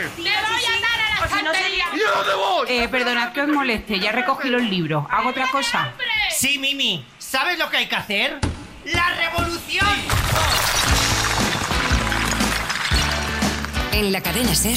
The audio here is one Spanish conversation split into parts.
¡Te voy a dar a la estantería! ¿Y a dónde voy? Perdonad que os moleste, ya recogí los libros. ¿Hago otra cosa? Sí, Mimi. ¿Sabes lo que hay que hacer? ¡La revolución! En la cadena SER,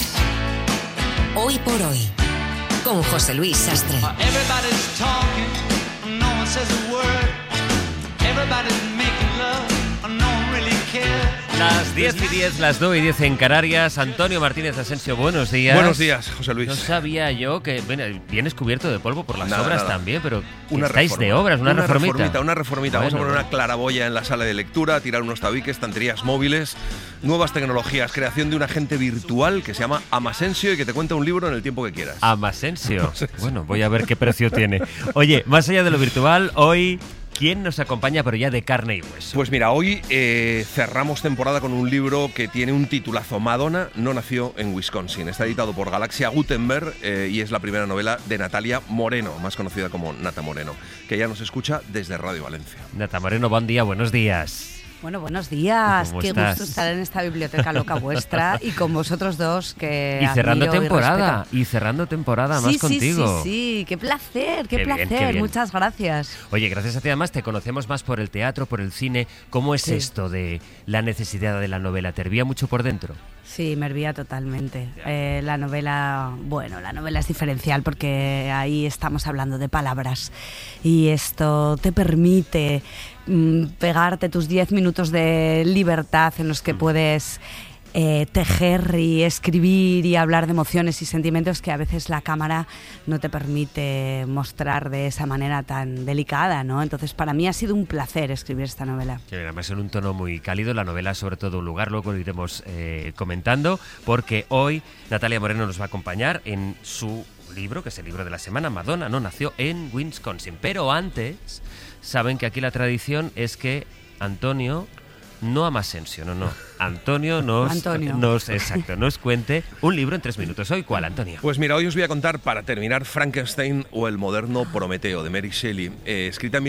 Hoy por Hoy, con José Luis Sastre. Everybody's talking, no one says a word. Everybody's making love, no one really cares. Las 10:10, las 9:10 en Canarias. Antonio Martínez Asensio, buenos días. Buenos días, José Luis. No sabía yo que vienes cubierto de polvo por las obras también, pero una estáis reforma. de obras, una reformita. Una reformita. Vamos a poner una claraboya en la sala de lectura, tirar unos tabiques, estanterías móviles, nuevas tecnologías, creación de un agente virtual que se llama Amasensio y que te cuenta un libro en el tiempo que quieras. Amasensio. Bueno, voy a ver qué precio tiene. Oye, más allá de lo virtual, hoy... ¿Quién nos acompaña, pero ya de carne y hueso? Pues mira, hoy cerramos temporada con un libro que tiene un titulazo. Madonna no nació en Wisconsin. Está editado por Galaxia Gutenberg y es la primera novela de Natalia Moreno, más conocida como Nata Moreno, que ya nos escucha desde Radio Valencia. Nata Moreno, buen día, buenos días. Bueno, buenos días. ¿Cómo Qué estás? gusto estar en esta biblioteca loca vuestra y con vosotros dos que Y cerrando admiro temporada, respeto. más contigo. Sí, qué placer, Qué bien, qué bien. Muchas gracias. Oye, gracias a ti además te conocemos más por el teatro, por el cine. ¿Cómo es esto de la necesidad de la novela? ¿Te hervía mucho por dentro? Sí, me hervía totalmente. La novela es diferencial porque ahí estamos hablando de palabras y esto te permite pegarte tus 10 minutos de libertad en los que puedes tejer y escribir y hablar de emociones y sentimientos que a veces la cámara no te permite mostrar de esa manera tan delicada, ¿no? Entonces para mí ha sido un placer escribir esta novela. Que además en un tono muy cálido, la novela sobre todo un lugar, luego lo iremos comentando, porque hoy Natalia Moreno nos va a acompañar en su libro, que es el libro de la semana, Madonna no nació en Wisconsin. Pero antes, saben que aquí la tradición es que Antonio... No Amasensio, no. Antonio nos cuente un libro en 3 minutos. ¿Hoy cuál, Antonio? Pues mira, hoy os voy a contar, para terminar, Frankenstein o el moderno Prometeo, de Mary Shelley, escrita en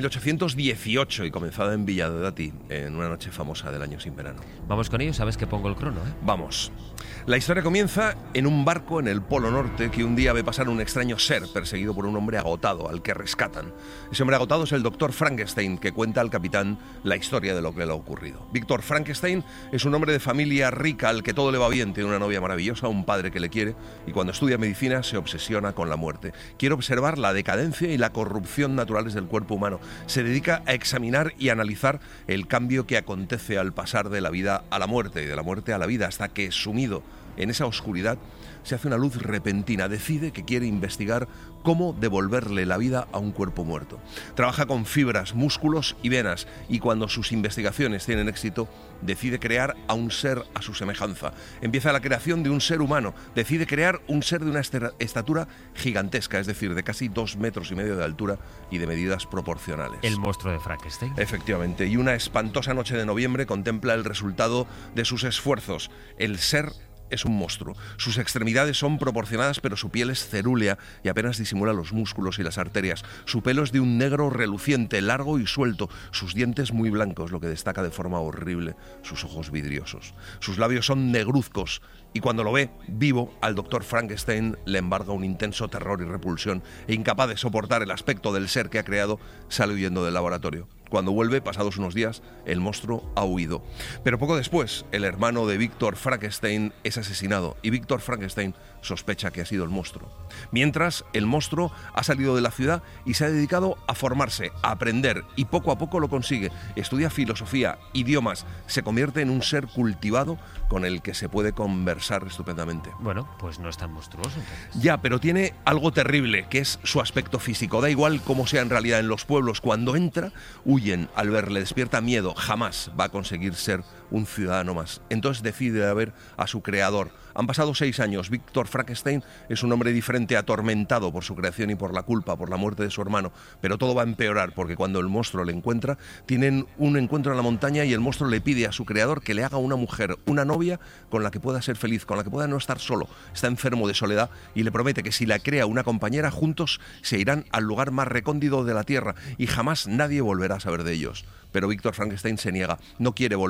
1818 y comenzada en Villadadotti, en una noche famosa del año sin verano. Vamos con ello, sabes que pongo el crono, ¿eh? Vamos. La historia comienza en un barco en el Polo Norte que un día ve pasar un extraño ser perseguido por un hombre agotado, al que rescatan. Ese hombre agotado es el doctor Frankenstein, que cuenta al capitán la historia de lo que le ha ocurrido. Víctor Frankenstein es un hombre de familia rica al que todo le va bien, tiene una novia maravillosa, un padre que le quiere y cuando estudia medicina se obsesiona con la muerte. Quiere observar la decadencia y la corrupción naturales del cuerpo humano. Se dedica a examinar y analizar el cambio que acontece al pasar de la vida a la muerte y de la muerte a la vida, hasta que, sumido en esa oscuridad, se hace una luz repentina. Decide que quiere investigar cómo devolverle la vida a un cuerpo muerto. Trabaja con fibras, músculos y venas y cuando sus investigaciones tienen éxito, decide crear a un ser a su semejanza. Empieza la creación de un ser humano. Decide crear un ser de una estatura gigantesca, es decir, de casi 2,5 metros de altura y de medidas proporcionales. El monstruo de Frankenstein. Efectivamente, y una espantosa noche de noviembre contempla el resultado de sus esfuerzos. El ser es un monstruo. Sus extremidades son proporcionadas, pero su piel es cerúlea y apenas disimula los músculos y las arterias. Su pelo es de un negro reluciente, largo y suelto. Sus dientes muy blancos, lo que destaca de forma horrible sus ojos vidriosos. Sus labios son negruzcos y cuando lo ve vivo, al doctor Frankenstein le embarga un intenso terror y repulsión e incapaz de soportar el aspecto del ser que ha creado, sale huyendo del laboratorio. Cuando vuelve, pasados unos días, el monstruo ha huido. Pero poco después, el hermano de Víctor Frankenstein es asesinado y Víctor Frankenstein sospecha que ha sido el monstruo. Mientras, el monstruo ha salido de la ciudad y se ha dedicado a formarse, a aprender y poco a poco lo consigue. Estudia filosofía, idiomas, se convierte en un ser cultivado con el que se puede conversar estupendamente. Bueno, pues no es tan monstruoso. Entonces. Ya, pero tiene algo terrible, que es su aspecto físico. Da igual cómo sea en realidad en los pueblos, cuando entra, huyen al verle, despierta miedo. Jamás va a conseguir ser un ciudadano más. Entonces decide ver a su creador. Han pasado 6 años. Víctor Frankenstein es un hombre diferente, atormentado por su creación y por la culpa, por la muerte de su hermano. Pero todo va a empeorar porque cuando el monstruo le encuentra, tienen un encuentro en la montaña y el monstruo le pide a su creador que le haga una mujer, una novia con la que pueda ser feliz, con la que pueda no estar solo. Está enfermo de soledad y le promete que si la crea una compañera, juntos se irán al lugar más recóndito de la tierra y jamás nadie volverá a saber de ellos. Pero Víctor Frankenstein se niega, no quiere volver a crear un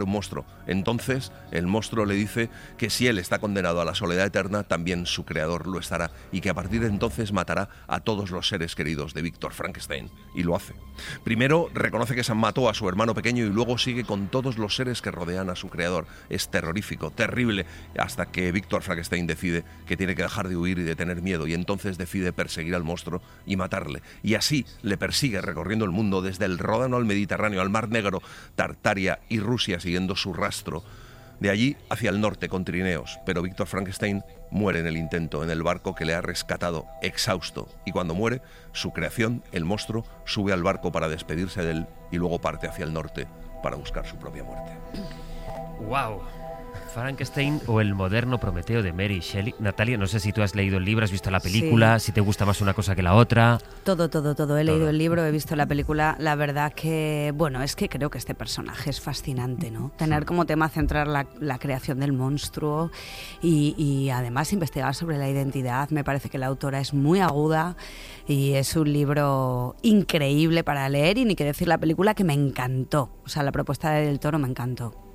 un monstruo. Entonces, el monstruo le dice que si él está condenado a la soledad eterna, también su creador lo estará, y que a partir de entonces matará a todos los seres queridos de Víctor Frankenstein. Y lo hace. Primero reconoce que se mató a su hermano pequeño y luego sigue con todos los seres que rodean a su creador. Es terrorífico, terrible, hasta que Víctor Frankenstein decide que tiene que dejar de huir y de tener miedo, y entonces decide perseguir al monstruo y matarle. Y así le persigue recorriendo el mundo desde el Ródano al Mediterráneo, al Mar Negro, Tartaria y Rusia, siguiendo su rastro. De allí hacia el norte con trineos, pero Víctor Frankenstein muere en el intento, en el barco que le ha rescatado, exhausto. Y cuando muere, su creación, el monstruo, sube al barco para despedirse de él y luego parte hacia el norte para buscar su propia muerte. ¡Wow! Frankenstein o el moderno Prometeo de Mary Shelley. Natalia, no sé si tú has leído el libro, has visto la película, si te gusta más una cosa que la otra. Todo. He leído el libro, he visto la película. La verdad que, bueno, es que creo que este personaje es fascinante, ¿no? Tener como tema centrar la creación del monstruo y además investigar sobre la identidad. Me parece que la autora es muy aguda y es un libro increíble para leer, y ni que decir la película, que me encantó. O sea, la propuesta de Del Toro me encantó.